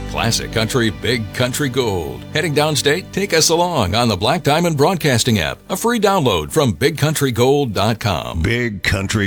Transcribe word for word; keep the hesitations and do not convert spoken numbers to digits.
Classic country, big country gold. Heading downstate? Take us along on the Black Diamond Broadcasting app, a free download from big country gold dot com. Big Country